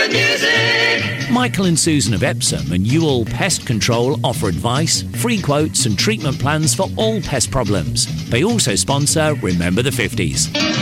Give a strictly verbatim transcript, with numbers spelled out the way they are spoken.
music. Michael and Susan of Epsom and Ewell Pest Control offer advice, free quotes and treatment plans for all pest problems. They also sponsor Remember the fifties.